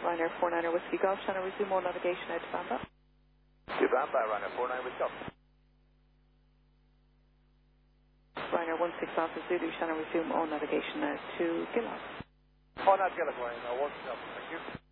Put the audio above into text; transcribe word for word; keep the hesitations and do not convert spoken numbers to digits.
Ryanair four niner Whiskey Golf, Channel resume all navigation out to Bamba. To Bamba, Ryanair four niner Whiskey Golf. Ryanair one six Alpha Zulu, Channel resume all navigation out to Gillock. Oh, not Gillock, Ryanair one six Alpha, thank you.